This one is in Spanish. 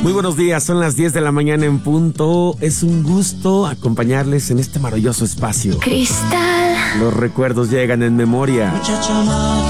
Muy buenos días, son las 10 de la mañana en punto. Es un gusto acompañarles en este maravilloso espacio. Cristal. Los recuerdos llegan en memoria.